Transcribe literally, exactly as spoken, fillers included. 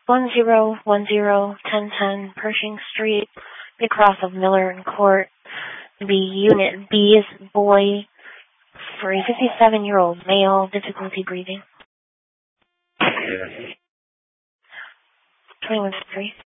one zero one zero ten ten Pershing Street, the cross of Miller and Court. B unit B is boy for a fifty-seven-year-old male, difficulty breathing. Yeah. twenty-one three.